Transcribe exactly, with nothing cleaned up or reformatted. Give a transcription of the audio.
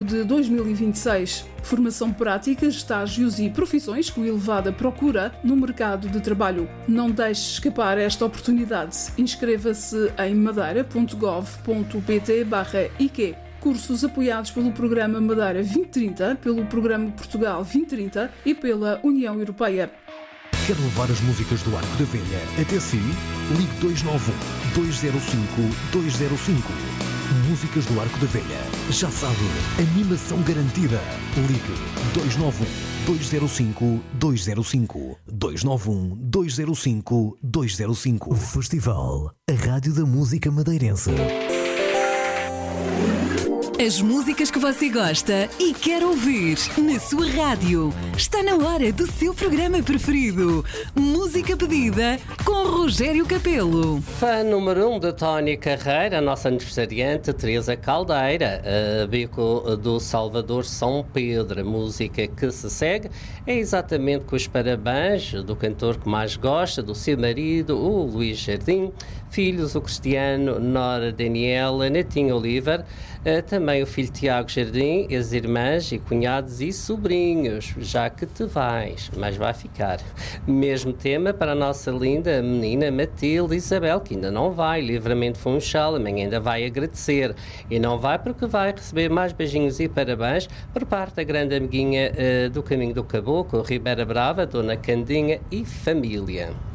de dois mil e vinte e seis. Formação prática, estágios e profissões com elevada procura no mercado de trabalho. Não deixe escapar esta oportunidade. Inscreva-se em madeira ponto gov ponto pt barra I Q. Cursos apoiados pelo Programa Madeira vinte trinta, pelo Programa Portugal vinte trinta e pela União Europeia. Quer levar as músicas do Arco da Velha até si? Ligue dois nove um, dois zero cinco, dois zero cinco. Músicas do Arco da Velha. Já sabe, animação garantida. Ligue dois nove um, dois zero cinco, dois zero cinco. dois nove um, dois zero cinco, dois zero cinco. Festival, a Rádio da Música Madeirense. As músicas que você gosta e quer ouvir na sua rádio. Está na hora do seu programa preferido. Música pedida com Rogério Capelo. Fã número um de Tony Carreira, a nossa aniversariante Teresa Caldeira, a bico do Salvador São Pedro. A música que se segue é exatamente com os parabéns do cantor que mais gosta, do seu marido, o Luís Jardim, filhos, o Cristiano, Nora Daniela, Netinho Oliver, também o filho Tiago Jardim, as irmãs e cunhados e sobrinhos, já que te vais, mas vai ficar. Mesmo tema para a nossa linda menina Matilde Isabel, que ainda não vai, Livramento Funchal, amanhã ainda vai agradecer. E não vai porque vai receber mais beijinhos e parabéns por parte da grande amiguinha uh, do Caminho do Caboclo, Ribeira Brava, Dona Candinha e família.